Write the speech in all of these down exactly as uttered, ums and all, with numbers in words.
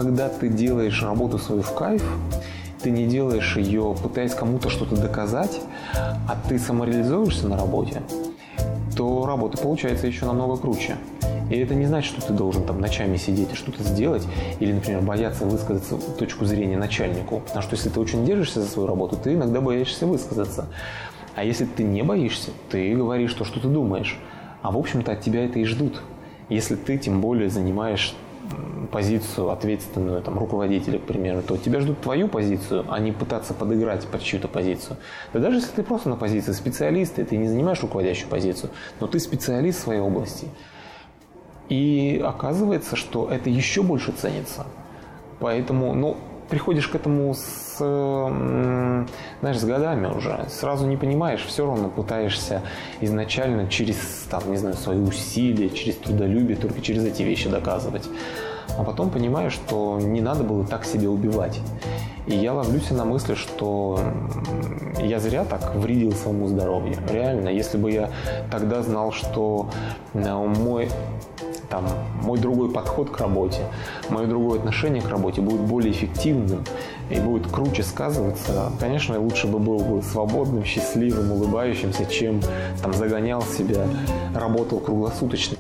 когда ты делаешь работу свою в кайф, ты не делаешь ее, пытаясь кому-то что-то доказать, а ты самореализуешься на работе, то работа получается еще намного круче. И это не значит, что ты должен там ночами сидеть и что-то сделать, или, например, бояться высказаться точку зрения начальнику. Потому что если ты очень держишься за свою работу, ты иногда боишься высказаться. А если ты не боишься, ты говоришь то, что ты думаешь. А в общем-то от тебя это и ждут. Если ты тем более занимаешь позицию ответственную там, руководителя, к примеру, то тебя ждут твою позицию, а не пытаться подыграть под чью-то позицию. Да даже если ты просто на позиции специалиста, ты не занимаешь руководящую позицию, но ты специалист в своей области. И оказывается, что это еще больше ценится. Поэтому, ну, приходишь к этому с, знаешь, с годами уже. Сразу не понимаешь, все равно пытаешься изначально через, там, не знаю, свои усилия, через трудолюбие, только через эти вещи доказывать. А потом понимаешь, что не надо было так себя убивать. И я ловлюсь на мысли, что я зря так вредил своему здоровью. Реально, если бы я тогда знал, что мой... Там, мой другой подход к работе, мое другое отношение к работе будет более эффективным и будет круче сказываться, конечно, лучше бы был бы свободным, счастливым, улыбающимся, чем там загонял себя, работал круглосуточно.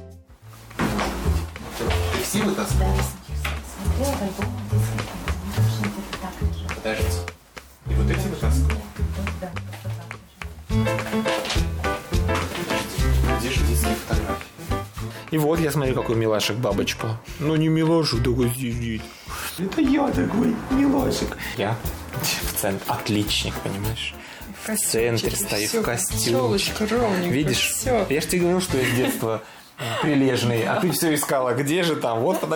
Все вытаскивали? Подождите. И вот эти вытаскивали? Да. Где же детские фотографии? И вот я смотрю, какой милашек бабочка. Ну не милашек, такой сидит. Это я такой милашек. Я в центре. Отличник, понимаешь? В центре стою, в костюмчике. Видишь? Все. Я же тебе говорил, что я с детства прилежный, а ты все искала. Где же там? Вот